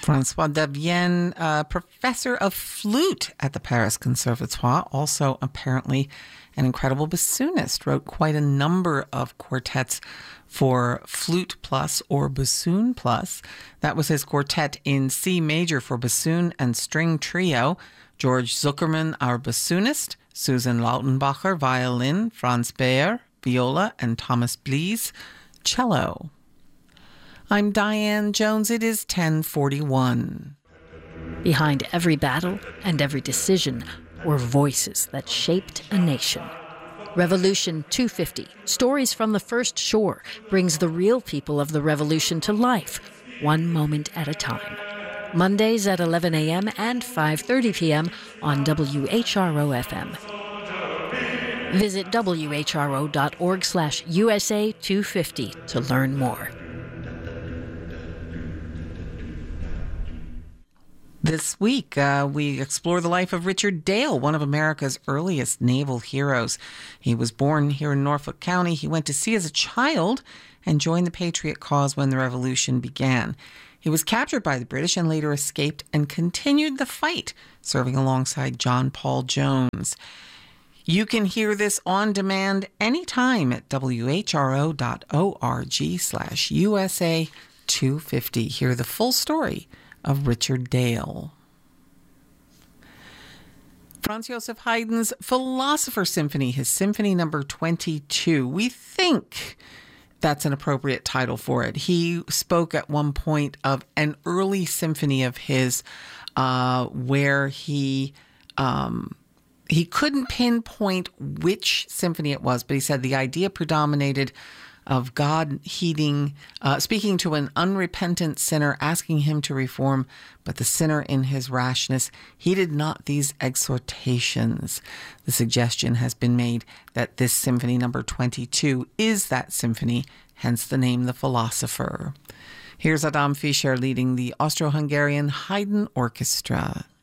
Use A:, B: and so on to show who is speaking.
A: François Devienne, professor of flute at the Paris Conservatoire, also apparently an incredible bassoonist, wrote quite a number of quartets for flute plus or bassoon plus. That was his quartet in C major for bassoon and string trio. George Zuckerman, our bassoonist, Susan Lautenbacher, violin, Franz Bayer, viola, and Thomas Blies, cello. I'm Diane Jones. It is 10:41.
B: Behind every battle and every decision were voices that shaped a nation. Revolution 250, Stories from the First Shore, brings the real people of the revolution to life, one moment at a time. Mondays at 11 a.m. and 5:30 p.m. on WHRO-FM. Visit whro.org/USA250 to learn more.
A: This week, we explore the life of Richard Dale, one of America's earliest naval heroes. He was born here in Norfolk County. He went to sea as a child and joined the Patriot cause when the Revolution began. He was captured by the British and later escaped and continued the fight, serving alongside John Paul Jones. You can hear this on demand anytime at whro.org/USA250. Hear the full story of Richard Dale. Franz Joseph Haydn's Philosopher Symphony, his Symphony number 22. We think that's an appropriate title for it. He spoke at one point of an early symphony of his where he couldn't pinpoint which symphony it was, but he said the idea predominated of God speaking to an unrepentant sinner, asking him to reform, but the sinner in his rashness heeded not these exhortations. The suggestion has been made that this symphony number 22 is that symphony, hence the name The Philosopher. Here's Adam Fischer leading the Austro-Hungarian Haydn Orchestra.